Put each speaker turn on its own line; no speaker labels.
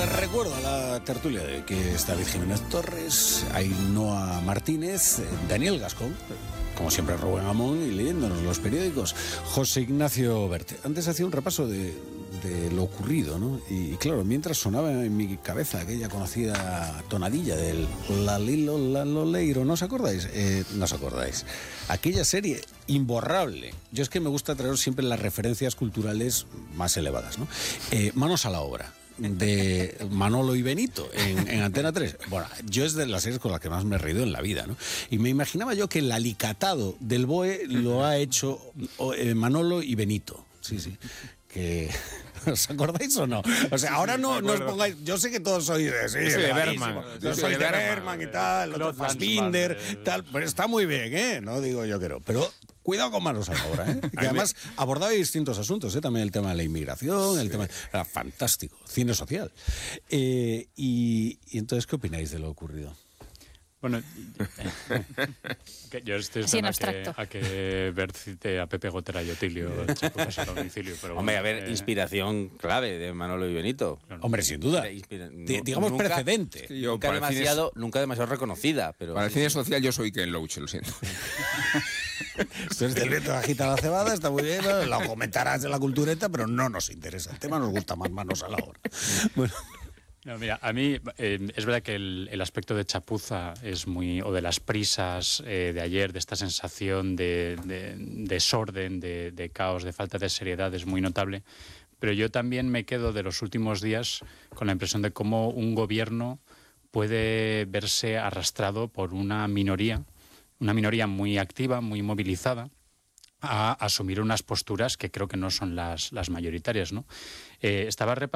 Les recuerdo a la tertulia de que está David Jiménez Torres, Ainhoa Martínez, Daniel Gascón, como siempre Rubén Amón, y leyéndonos los periódicos, José Ignacio Berte. Antes hacía un repaso de lo ocurrido, ¿no? Y claro, mientras sonaba en mi cabeza aquella conocida tonadilla del la lilo, la loleiro, ¿no os acordáis? No os acordáis. Aquella serie imborrable. Yo es que me gusta traer siempre las referencias culturales más elevadas, ¿no? Manos a la obra, de Manolo y Benito en Antena 3. Bueno, yo es de las series con las que más me he reído en la vida, ¿no? Y me imaginaba yo que el alicatado del BOE lo ha hecho Manolo y Benito. Sí, sí. Que... ¿Os acordáis o no? O sea, ahora no os pongáis... Yo sé que todos sois de
Berman.
Yo soy de Berman y tal, Fassbinder, tal, pero está muy bien, ¿eh? No digo yo que no, pero cuidado con manos a la obra, ¿eh? Que además abordaba distintos asuntos, ¿eh? También el tema de la inmigración, el tema... Era fantástico, cine social. Y entonces, ¿qué opináis de lo ocurrido?
Bueno, yo estoy a que Bert cite a Pepe Gotera y Otilio Chapuza a domicilio. Pero
hombre, a ver, inspiración clave de Manolo y Benito.
Hombre, sin duda. Digamos nunca, precedente.
Nunca demasiado reconocida. Pero
para el cine social yo soy Ken Loach, lo siento.
Esto es del viento agita la cebada, está muy bien, ¿no? Lo comentarás de la cultureta, pero no nos interesa. El tema nos gusta más manos a la obra. Bueno...
No, mira, a mí es verdad que el aspecto de chapuza es muy... o de las prisas de ayer, de esta sensación de desorden, de caos, de falta de seriedad, es muy notable. Pero yo también me quedo de los últimos días con la impresión de cómo un gobierno puede verse arrastrado por una minoría muy activa, muy movilizada, a asumir unas posturas que creo que no son las mayoritarias, ¿no? Estaba repasando